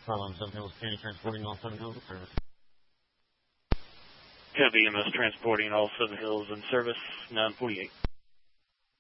Harlem, Seven Hills, County transporting all Seven Hills in service. Copy, EMS transporting all Seven Hills in service, 948.